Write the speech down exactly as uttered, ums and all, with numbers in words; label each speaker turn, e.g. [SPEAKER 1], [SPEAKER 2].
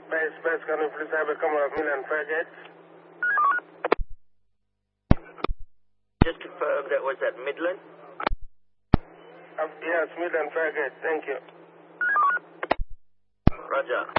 [SPEAKER 1] Base, base, can you please have a camera of Milan Fairgate?
[SPEAKER 2] Just confirm that was at Midland?
[SPEAKER 1] Uh, yes, Milan Fairgate, thank you.
[SPEAKER 2] Roger.